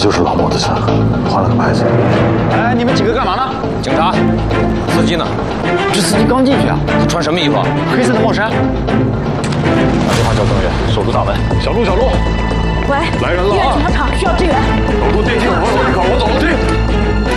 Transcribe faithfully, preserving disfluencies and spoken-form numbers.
就是老莫的车，换了个牌子。 哎，你们几个干嘛呢？ 警察，司机呢？ 这司机刚进去啊。 他穿什么衣服？ 黑色的帽衫。 打电话叫增援，守住大门。小路，小路。 喂， 来人了啊！ 医院警察厂需要支援。 走出电梯，往楼梯口，往走楼梯。